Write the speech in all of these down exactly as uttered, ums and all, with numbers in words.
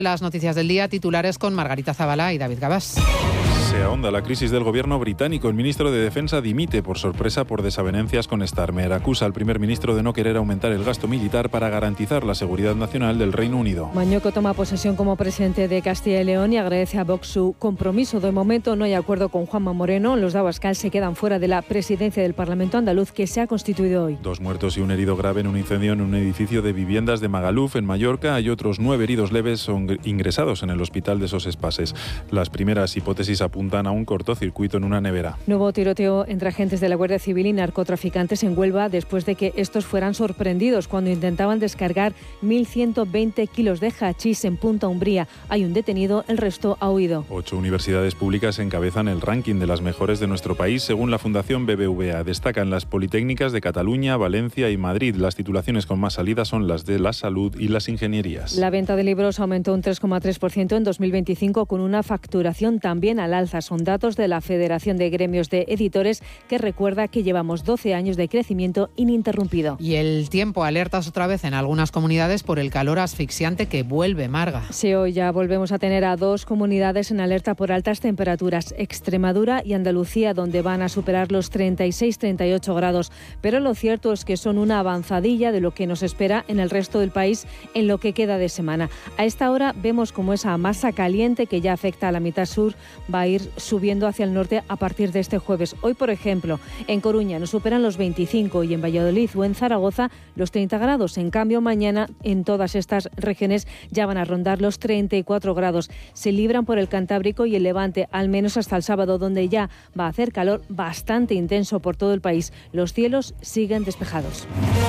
Las noticias del día, titulares con Margarita Zavala y David Gabás. Se ahonda la crisis del gobierno británico. El ministro de Defensa dimite por sorpresa por desavenencias con Starmer. Acusa al primer ministro de no querer aumentar el gasto militar para garantizar la seguridad nacional del Reino Unido. Mañueco toma posesión como presidente de Castilla y León y agradece a Vox su compromiso. De momento no hay acuerdo con Juanma Moreno. Los de Abascal se quedan fuera de la presidencia del Parlamento andaluz que se ha constituido hoy. Dos muertos y un herido grave en un incendio en un edificio de viviendas de Magaluf, en Mallorca. Hay otros nueve heridos leves son ingresados en el hospital de Sos Espases. Las primeras hipótesis apuntan a un cortocircuito en una nevera. Nuevo tiroteo entre agentes de la Guardia Civil y narcotraficantes en Huelva después de que estos fueran sorprendidos cuando intentaban descargar mil ciento veinte kilos de hachís en Punta Umbría. Hay un detenido, el resto ha huido. Ocho universidades públicas encabezan el ranking de las mejores de nuestro país según la Fundación B B V A. Destacan las politécnicas de Cataluña, Valencia y Madrid. Las titulaciones con más salidas son las de la salud y las ingenierías. La venta de libros aumentó un tres coma tres por ciento en dos mil veinticinco con una facturación también al alza. Son datos de la Federación de Gremios de Editores, que recuerda que llevamos doce años de crecimiento ininterrumpido. Y el tiempo, alertas otra vez en algunas comunidades por el calor asfixiante que vuelve, Marga. Sí, hoy ya volvemos a tener a dos comunidades en alerta por altas temperaturas, Extremadura y Andalucía, donde van a superar los treinta y seis a treinta y ocho grados. Pero lo cierto es que son una avanzadilla de lo que nos espera en el resto del país en lo que queda de semana. A esta hora vemos como esa masa caliente que ya afecta a la mitad sur va a ir subiendo hacia el norte a partir de este jueves. Hoy, por ejemplo, en Coruña nos superan los veinticinco y en Valladolid o en Zaragoza los treinta grados. En cambio, mañana en todas estas regiones ya van a rondar los treinta y cuatro grados. Se libran por el Cantábrico y el Levante, al menos hasta el sábado, donde ya va a hacer calor bastante intenso por todo el país. Los cielos siguen despejados.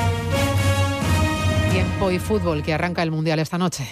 Tiempo y fútbol, que arranca el Mundial esta noche.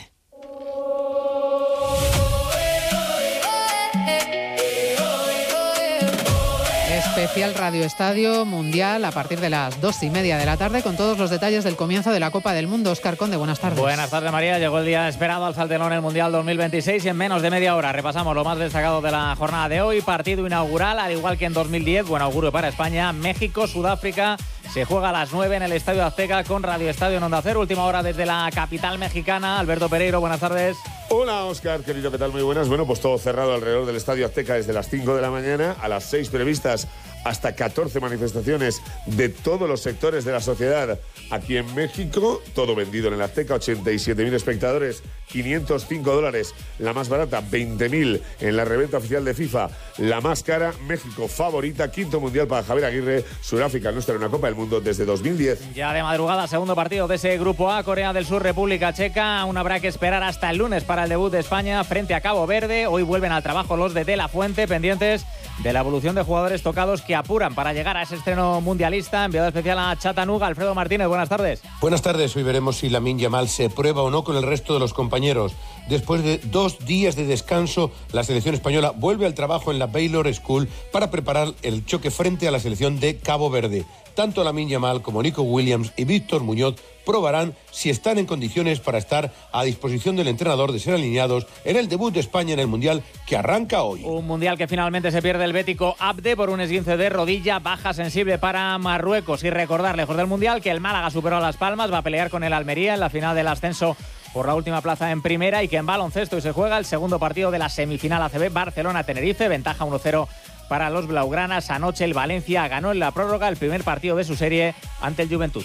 Especial Radio Estadio Mundial a partir de las dos y media de la tarde con todos los detalles del comienzo de la Copa del Mundo. Óscar Conde, buenas tardes. Buenas tardes, María. Llegó el día esperado al saltelón el Mundial dos mil veintiséis y en menos de media hora repasamos lo más destacado de la jornada de hoy. Partido inaugural, al igual que en dos mil diez, buen augurio para España. México, Sudáfrica. Se juega a las nueve en el Estadio Azteca con Radio Estadio en Onda Cero. Última hora desde la capital mexicana. Alberto Pereiro, buenas tardes. Hola, Óscar, querido, ¿qué tal? Muy buenas. Bueno, pues todo cerrado alrededor del Estadio Azteca desde las cinco de la mañana a las seis previstas, hasta catorce manifestaciones de todos los sectores de la sociedad aquí en México. Todo vendido en el Azteca, ochenta y siete mil espectadores, quinientos cinco dólares. La más barata, veinte mil en la reventa oficial de FIFA. La más cara, México favorita, quinto mundial para Javier Aguirre. Sudáfrica no está en una Copa del Mundo desde dos mil diez. Ya de madrugada, segundo partido de ese Grupo A, Corea del Sur, República Checa. Aún habrá que esperar hasta el lunes para el debut de España frente a Cabo Verde. Hoy vuelven al trabajo los de De La Fuente, pendientes de la evolución de jugadores tocados que apuran para llegar a ese estreno mundialista. Enviado especial a Chattanooga, Alfredo Martínez, buenas tardes. Buenas tardes, hoy veremos si Lamine Yamal se prueba o no con el resto de los compañeros. Después de dos días de descanso, la selección española vuelve al trabajo en la Baylor School para preparar el choque frente a la selección de Cabo Verde. Tanto Lamine Yamal como Nico Williams y Víctor Muñoz probarán si están en condiciones para estar a disposición del entrenador de ser alineados en el debut de España en el Mundial que arranca hoy. Un Mundial que finalmente se pierde el bético Abde por un esguince de rodilla, baja sensible para Marruecos. Y recordar, lejos del Mundial, que el Málaga superó a Las Palmas, va a pelear con el Almería en la final del ascenso por la última plaza en primera, y que en baloncesto hoy se juega el segundo partido de la semifinal A C B, Barcelona-Tenerife, ventaja uno cero para los blaugranas. Anoche el Valencia ganó en la prórroga el primer partido de su serie ante el Juventud.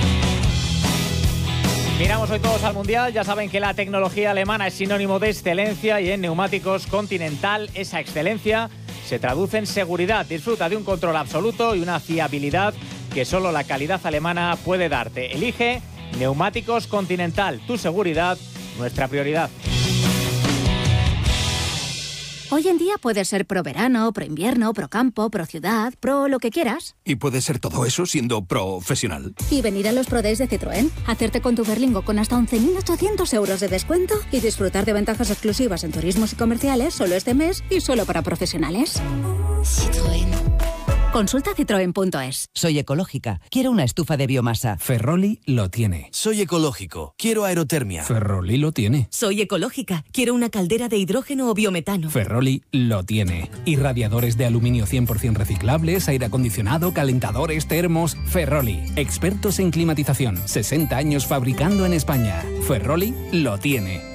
Miramos hoy todos al Mundial. Ya saben que la tecnología alemana es sinónimo de excelencia, y en Neumáticos Continental esa excelencia se traduce en seguridad. Disfruta de un control absoluto y una fiabilidad que solo la calidad alemana puede darte. Elige Neumáticos Continental, tu seguridad, nuestra prioridad. Hoy en día puedes ser pro verano, pro invierno, pro campo, pro ciudad, pro lo que quieras. Y puedes ser todo eso siendo profesional. Y venir a los Pro Days de Citroën, hacerte con tu Berlingo con hasta once mil ochocientos euros de descuento y disfrutar de ventajas exclusivas en turismos y comerciales solo este mes y solo para profesionales. Citroën. Consulta citroen punto es. Soy ecológica. Quiero una estufa de biomasa. Ferroli lo tiene. Soy ecológico. Quiero aerotermia. Ferroli lo tiene. Soy ecológica. Quiero una caldera de hidrógeno o biometano. Ferroli lo tiene. Irradiadores de aluminio cien por ciento reciclables, aire acondicionado, calentadores, termos. Ferroli. Expertos en climatización. sesenta años fabricando en España. Ferroli lo tiene.